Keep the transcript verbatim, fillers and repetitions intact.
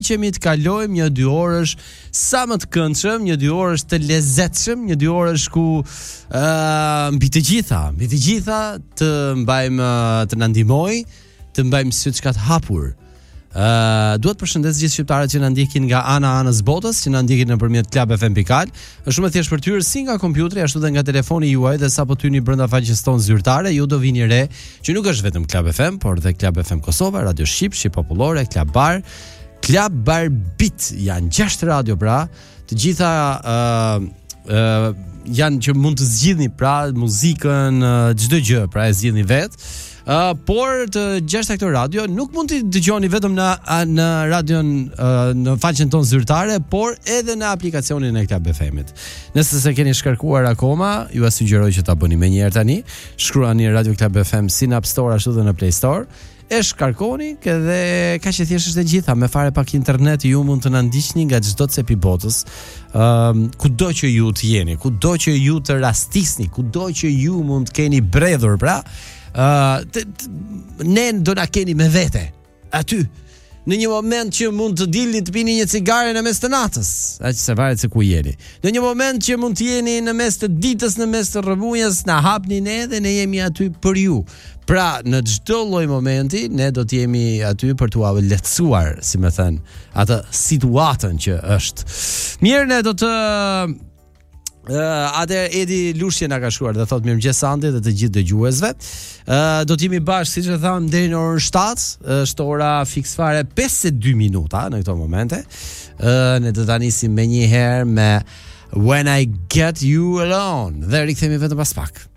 ndiqemi të kalojmë një dy orësh sa më të këndshëm, një dy orësh të lezetshëm, një dy orësh ku uh, mbi të gjitha, mbi të gjitha të mbajmë të na ndihmoj, të mbajmë syt çka të hapur. Uh, duhet përshëndes gjithë shqiptarët që na ndjekin nga ana anës botës, që na ndjekin nëpërmjet Club F M Pikal. Është shumë e thjeshtë për tyre si nga kompjuteri ashtu edhe nga telefoni juaj, dhe sapo tyni brenda faqes tonë zyrtare, ju do vini re që nuk është vetëm Club F M, por dhe Club F M Kosova, Radio Shqip, Shqip Popullore, Club Bar, Club Bar Beat, janë gjashtë radio pra, të gjitha uh, uh, janë që mund të zgjidhni pra muzikën, uh, çdo gjë, pra e zgjidhni vetë. Uh, por të gjashtë këto radio nuk mund të dëgjoni vetëm në në radion uh, në faqen tonë zyrtare, por edhe në aplikacionin e Club F M-it. Nëse s'e keni shkarkuar akoma, ju sugjeroj që ta bëni menjëherë tani. Shkruani Radio Club F M si në App Store ashtu edhe në Play Store. E shkarkoni, edhe kaq e thjeshtë është e gjitha, me fare pak internet ju mund të na ndiqni nga çdo cep i botës. Um, kudo që ju të jeni, kudo që ju të rastisni, kudo që ju mund të keni bredhur, pra Uh, t- t- ne do na keni me vete aty në një moment që mund të dilni të pini një cigare në mes të natës, aq se varet se ku jeni. Në një moment që mund të jeni në mes të ditës, në mes të rrëmujës, na hapni ne dhe ne jemi aty për ju. Pra, në çdo lloj momenti ne do të jemi aty për t'u lehtësuar, si më thën, atë situatën që është. Mirë, ne do të Uh, atë Edi Lushje na ka shkruar dhe thot mirëmëngjes Andi dhe të gjithë dëgjuesve. Uh, do të jemi bashkë siç e tham deri në orën shtatë, është ora fiks fare pesëdhjetë e dy minuta në këto momente. Uh, ne do ta nisim më një herë me When I Get You Alone. Dhe rikthehemi vetëm pas pak.